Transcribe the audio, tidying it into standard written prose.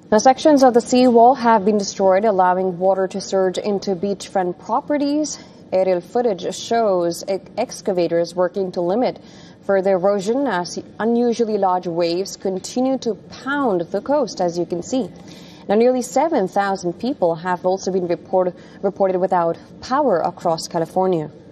Now, sections of the seawall have been destroyed, allowing water to surge into beachfront properties. Aerial footage shows excavators working to limit further erosion as unusually large waves continue to pound the coast, as you can see. Now, nearly 7,000 people have also been reported without power across California.